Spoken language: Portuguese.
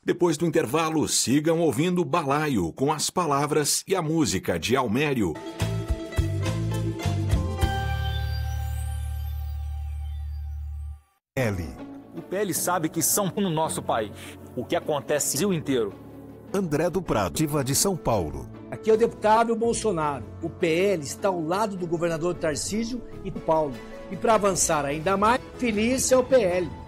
Depois do intervalo, sigam ouvindo Balaio com as palavras e a música de Almério. O PL sabe que são no nosso país. O que acontece no Brasil inteiro. André do Prado, ativa de São Paulo. Aqui é o deputado Bolsonaro. O PL está ao lado do governador Tarcísio e do Paulo. E para avançar ainda mais, feliz é o PL.